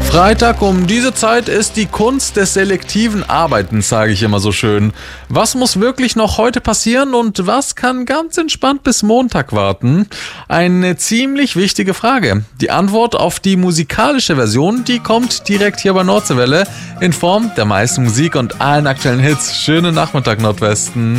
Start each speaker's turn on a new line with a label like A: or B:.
A: Freitag um diese Zeit ist die Kunst des selektiven Arbeitens, sage ich immer so schön. Was muss wirklich noch heute passieren und was kann ganz entspannt bis Montag warten? Eine ziemlich wichtige Frage. Die Antwort auf die musikalische Version, die kommt direkt hier bei Nordseewelle in Form der meisten Musik und allen aktuellen Hits. Schönen Nachmittag, Nordwesten.